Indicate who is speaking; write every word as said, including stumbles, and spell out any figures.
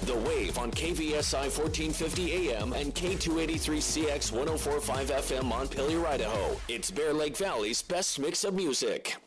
Speaker 1: The Wave on K V S I fourteen fifty A M and K two eighty-three C X one oh four point five F M Montpelier, Idaho. It's Bear Lake Valley's best mix of music.